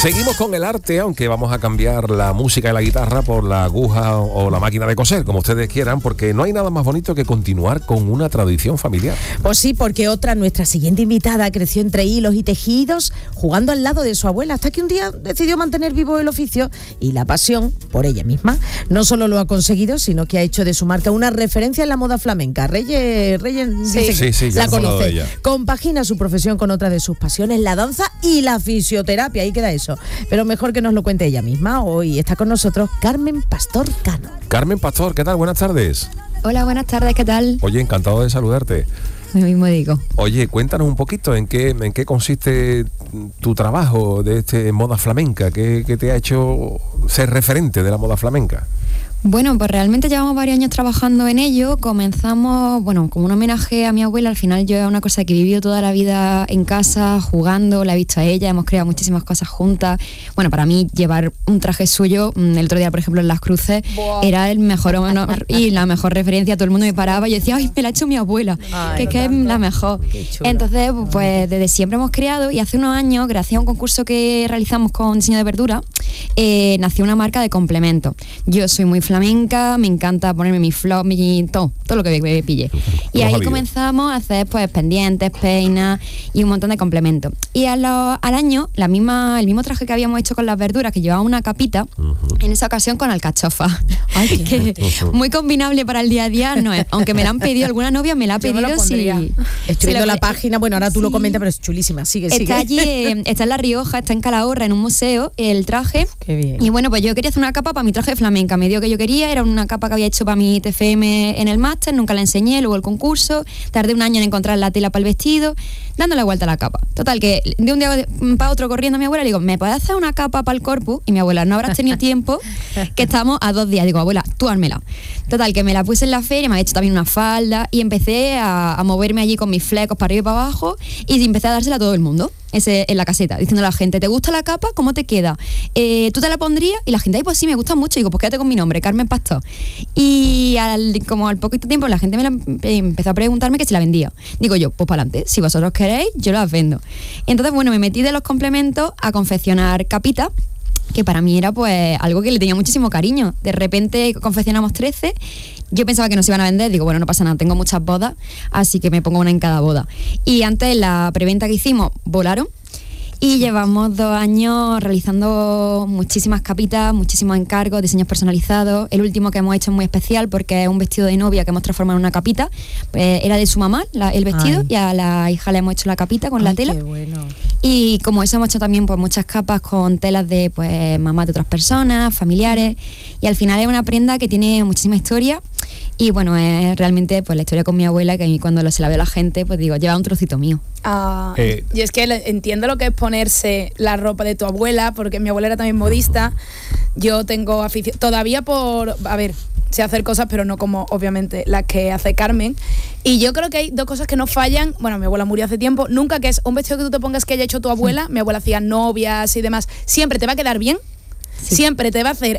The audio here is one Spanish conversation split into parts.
Seguimos con el arte, aunque vamos a cambiar la música y la guitarra por la aguja o la máquina de coser, como ustedes quieran, porque no hay nada más bonito que continuar con una tradición familiar. Pues sí, porque nuestra siguiente invitada, creció entre hilos y tejidos, jugando al lado de su abuela, hasta que un día decidió mantener vivo el oficio y la pasión por ella misma. No solo lo ha conseguido, sino que ha hecho de su marca una referencia en la moda flamenca. Reyes Sí, la conoce. Compagina su profesión con otra de sus pasiones, la danza y la fisioterapia. Ahí queda eso. Pero mejor que nos lo cuente ella misma. Hoy está con nosotros Carmen Pastor Cano. Carmen Pastor, ¿qué tal? Buenas tardes. Hola, buenas tardes, ¿qué tal? Oye, encantado de saludarte. Lo mismo digo. Oye, cuéntanos un poquito en qué consiste tu trabajo de moda flamenca, qué te ha hecho ser referente de la moda flamenca. Bueno, pues realmente llevamos varios años trabajando en ello. Comenzamos, como un homenaje a mi abuela. Al final yo es una cosa que he vivido toda la vida en casa, jugando, la he visto a ella, hemos creado muchísimas cosas juntas. Bueno, para mí llevar un traje suyo, el otro día, por ejemplo, en Las Cruces, era el mejor honor y la mejor referencia. Todo el mundo me paraba y yo decía, ¡ay, me la ha hecho mi abuela! Que es la mejor. Entonces, pues desde siempre hemos creado, y hace unos años, gracias a un concurso que realizamos con diseño de verdura, nació una marca de complementos. Yo soy muy flamenca, me encanta ponerme mi flor, todo lo que me pille. Y ahí comenzamos a hacer pues pendientes, peinas y un montón de complementos. Y al año, el mismo traje que habíamos hecho con las verduras, que llevaba una capita, en esa ocasión con alcachofa. Ay, que muy combinable para el día a día no es. Aunque me la han pedido, alguna novia me la ha pedido. Estoy viendo la página, ahora tú lo comentas, pero es chulísima. Sigue. Está allí, está en La Rioja, está en Calahorra, en un museo, el traje. Qué bien. Y bueno, pues yo quería hacer una capa para mi traje de flamenca. Me dio que yo quería, era una capa que había hecho para mi TFM en el máster, nunca la enseñé, luego el concurso, tardé un año en encontrar la tela para el vestido, dándole vuelta a la capa. Total, que de un día para otro corriendo a mi abuela, le digo, ¿me puedes hacer una capa para el corpus? Y mi abuela, no habrás tenido tiempo, que estamos a 2 días. Digo, abuela, tú házmela. Total, que me la puse en la feria, me había hecho también una falda y empecé a moverme allí con mis flecos para arriba y para abajo y empecé a dársela a todo el mundo. En la caseta, diciendo a la gente, ¿te gusta la capa? ¿Cómo te queda? ¿Tú te la pondrías? Y la gente, ay, pues sí, me gusta mucho. Y digo, pues quédate con mi nombre, Carmen Pastor. Y al poquito tiempo la gente empezó a preguntarme que si la vendía. Digo yo, pues para adelante, si vosotros queréis, yo las vendo. Y entonces, me metí de los complementos a confeccionar capitas, que para mí era pues algo que le tenía muchísimo cariño. De repente confeccionamos 13. Yo pensaba que nos iban a vender, digo, bueno, no pasa nada, tengo muchas bodas, así que me pongo una en cada boda. Y antes, la preventa que hicimos, volaron. Y llevamos 2 años realizando muchísimas capitas, muchísimos encargos, diseños personalizados. El último que hemos hecho es muy especial porque es un vestido de novia que hemos transformado en una capita. Era de su mamá el vestido. Ay. Y a la hija le hemos hecho la capita con la tela. Qué bueno. Y como eso hemos hecho también pues muchas capas con telas de pues mamás de otras personas, familiares. Y al final es una prenda que tiene muchísima historia. Y bueno, es realmente pues la historia con mi abuela, que a mí cuando se la veo a la gente, pues digo, lleva un trocito mío. Yo es que entiendo lo que es ponerse la ropa de tu abuela, porque mi abuela era también modista. Yo tengo afición todavía sé hacer cosas, pero no como obviamente las que hace Carmen. Y yo creo que hay 2 cosas que no fallan. Bueno, mi abuela murió hace tiempo. Nunca, que es un vestido que tú te pongas que haya hecho tu abuela. Mi abuela hacía novias y demás. Siempre te va a quedar bien. Sí. Siempre te va a hacer,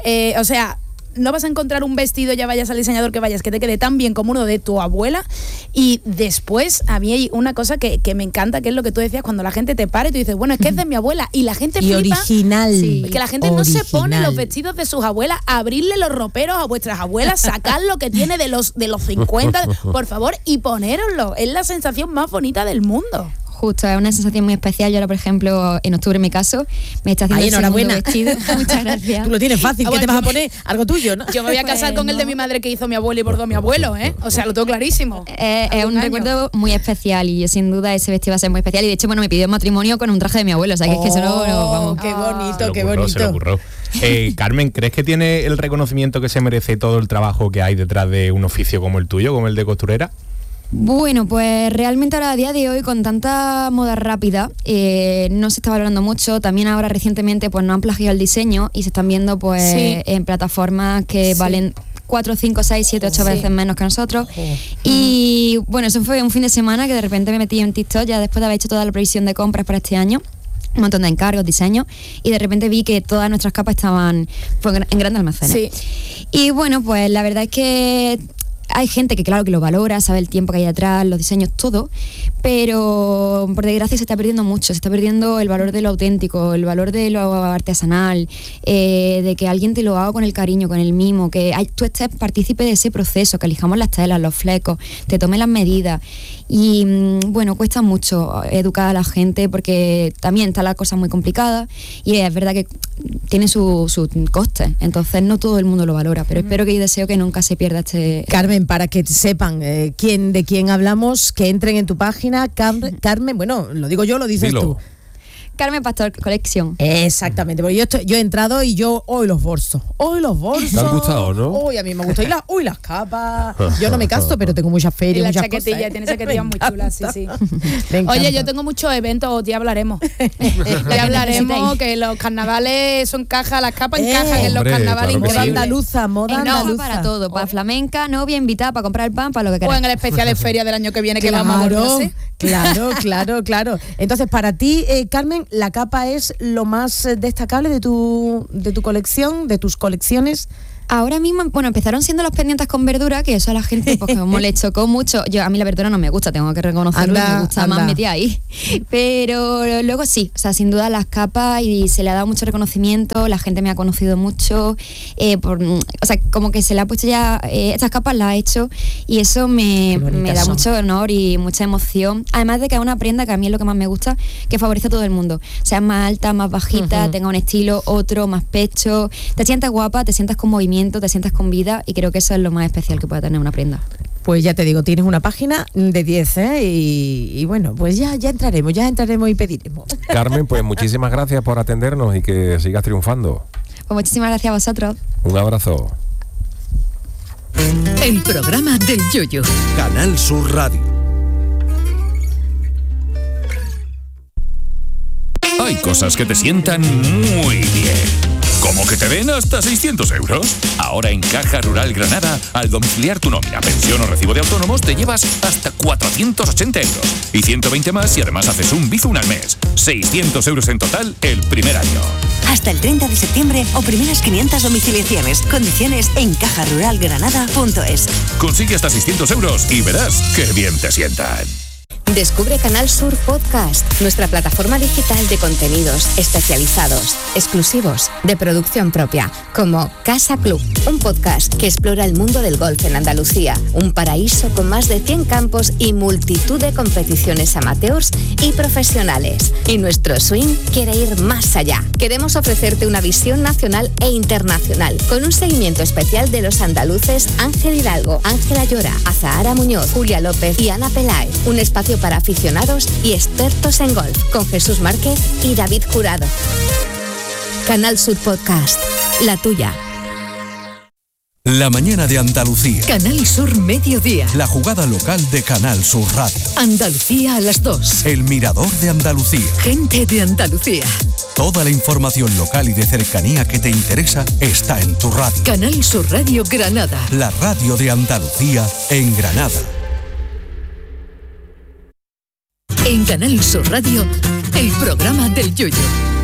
no vas a encontrar un vestido, ya vayas al diseñador que vayas, que te quede tan bien como uno de tu abuela. Y después a mí hay una cosa que me encanta, que es lo que tú decías, cuando la gente te para y tú dices, bueno, es que es de mi abuela, y la gente flipa. Original. Sí, que la gente no se pone los vestidos de sus abuelas, abrirle los roperos a vuestras abuelas, sacar lo que tiene de los 50, por favor, y ponéroslo. Es la sensación más bonita del mundo. Justo, es una sensación muy especial. Yo ahora, por ejemplo, en octubre me caso, me está haciendo el segundo vestido. Muchas gracias. Tú lo tienes fácil, ¿qué te vas a poner? Algo tuyo, ¿no? Yo me voy a casar con el de mi madre que hizo mi abuelo y bordó a mi abuelo, ¿eh? O sea, lo tengo clarísimo. Es un recuerdo muy especial y yo sin duda ese vestido va a ser muy especial. Y de hecho, me pidió matrimonio con un traje de mi abuelo, o sea, que es que eso no vamos. Qué bonito, qué bonito. bonito. Se le ocurrió. Carmen, ¿crees que tiene el reconocimiento que se merece todo el trabajo que hay detrás de un oficio como el tuyo, como el de costurera? Bueno, pues realmente ahora a día de hoy con tanta moda rápida no se está valorando mucho. También ahora recientemente pues no han plagiado el diseño y se están viendo pues en plataformas que valen 4, 5, 6, 7, 8 veces menos que nosotros. Y bueno, eso fue un fin de semana que de repente me metí en TikTok ya después de haber hecho toda la previsión de compras para este año, un montón de encargos, diseños, y de repente vi que todas nuestras capas estaban en grandes almacenes. Y bueno, pues la verdad es que hay gente que claro que lo valora, sabe el tiempo que hay atrás, los diseños, todo, pero por desgracia se está perdiendo mucho, se está perdiendo el valor de lo auténtico, el valor de lo artesanal, de que alguien te lo haga con el cariño, con el mimo, que tú estés partícipe de ese proceso, que elijamos las telas, los flecos, te tome las medidas. Y bueno, cuesta mucho educar a la gente porque también está la cosa muy complicada y es verdad que tiene su coste, entonces no todo el mundo lo valora, pero espero que y deseo que nunca se pierda este... Carmen, para que sepan de quién hablamos, que entren en tu página, Carmen, bueno, lo digo yo, lo dices Dilo. tú. Carmen Pastor Collection. Exactamente, porque yo he entrado y hoy los bolsos. ¿Te han gustado, no? Hoy a mí me gustó. Y las capas. Yo no me casto, pero tengo muchas Y ferias, la muchas chaquetilla, cosas, ¿eh? tiene chaquetillas muy chulas, sí. Me encanta. Oye, yo tengo muchos eventos, ya hablaremos. Ya hablaremos que los carnavales, eso encaja, las capas encajan en los Hombre, carnavales claro que Moda sí. andaluza, moda Encaja andaluza. para todo, para flamenca, novia, invitada, para comprar el pan, para lo que O queráis. en el especial de feria del año que viene que vamos a volver. Claro. Entonces, para ti, Carmen, la capa es lo más destacable de tu colección, de tus colecciones. Ahora mismo, bueno, empezaron siendo los pendientes con verdura, que eso a la gente pues como le chocó mucho. A mí la verdura no me gusta, tengo que reconocerlo, me gusta más metida ahí. Pero luego sí, o sea, sin duda las capas y se le ha dado mucho reconocimiento, la gente me ha conocido mucho, o sea, como que se le ha puesto ya, estas capas las ha hecho y eso me da mucho honor y mucha emoción. Además de que es una prenda que a mí es lo que más me gusta, que favorece a todo el mundo. Sea más alta, más bajita, tenga un estilo, otro, más pecho, te sientas guapa, te sientas con movimiento, te sientas con vida y creo que eso es lo más especial que puede tener una prenda. Pues ya te digo, tienes una página de 10, ¿eh? Y bueno, pues ya entraremos y pediremos. Carmen, pues muchísimas gracias por atendernos y que sigas triunfando. Pues muchísimas gracias a vosotros. Un abrazo. El programa del Yoyo. Canal Sur Radio. Hay cosas que te sientan muy bien. ¿Cómo que te den hasta 600 euros? Ahora en Caja Rural Granada, al domiciliar tu nómina, pensión o recibo de autónomos, te llevas hasta 480 euros. Y 120 más y además haces un Bizum al mes. 600 euros en total el primer año. Hasta el 30 de septiembre o primeras 500 domiciliaciones. Condiciones en cajaruralgranada.es. Consigue hasta 600 euros y verás qué bien te sientan. Descubre Canal Sur Podcast, nuestra plataforma digital de contenidos especializados, exclusivos, de producción propia, como Casa Club, un podcast que explora el mundo del golf en Andalucía, un paraíso con más de 100 campos y multitud de competiciones amateurs y profesionales. Y nuestro swing quiere ir más allá. Queremos ofrecerte una visión nacional e internacional, con un seguimiento especial de los andaluces Ángel Hidalgo, Ángela Llora, Azahara Muñoz, Julia López y Ana Peláez. Un espacio para aficionados y expertos en golf, con Jesús Márquez y David Jurado. Canal Sur Podcast, la tuya. La mañana de Andalucía. Canal Sur Mediodía. La jugada local de Canal Sur Radio. Andalucía a las 2. El mirador de Andalucía. Gente de Andalucía. Toda la información local y de cercanía que te interesa está en tu radio. Canal Sur Radio Granada. La radio de Andalucía en Granada. En Canal Sur Radio, el programa del Yoyo.